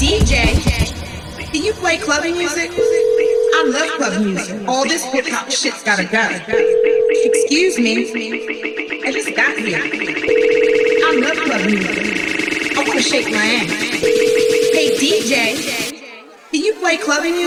DJ, can you play clubbing music? I love club music. All this hip hop shit's gotta go. Excuse me, I just got here. I love club music. I wanna shake my ass. Hey DJ, can you play clubbing music?